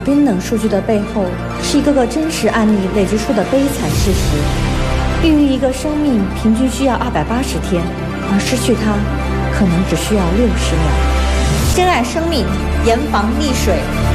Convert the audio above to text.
冰冷数据的背后，是一个个真实案例累积出的悲惨事实。孕育一个生命平均需要280天，而失去它，可能只需要60秒。 珍爱生命，严防溺水。